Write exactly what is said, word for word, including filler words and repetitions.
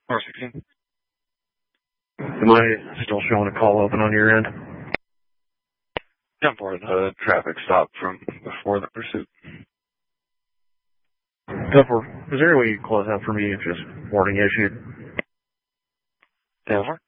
R sixteen. Am I still showing a call open on your end? ten four, the traffic stop from before the pursuit. ten four, is there a way you can close out for me if just warning issued? ten four?